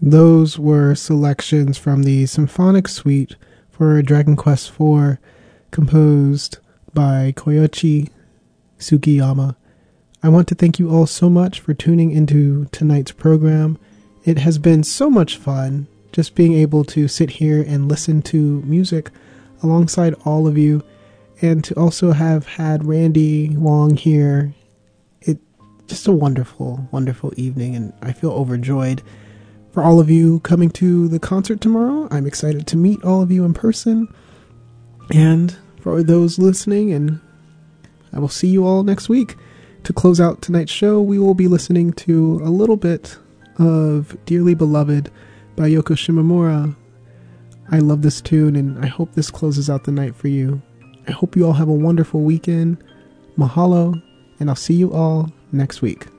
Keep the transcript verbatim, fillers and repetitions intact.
Those were selections from the symphonic suite for Dragon Quest four, composed by Koichi Sugiyama. I want to thank you all so much for tuning into tonight's program. It has been so much fun just being able to sit here and listen to music alongside all of you, and to also have had Randy Wong here. It just a wonderful, wonderful evening, and I feel overjoyed. For all of you coming to the concert tomorrow, I'm excited to meet all of you in person. And for those listening, and I will see you all next week. To close out tonight's show, we will be listening to a little bit of Dearly Beloved by Yoko Shimomura. I love this tune, and I hope this closes out the night for you. I hope you all have a wonderful weekend. Mahalo, and I'll see you all next week.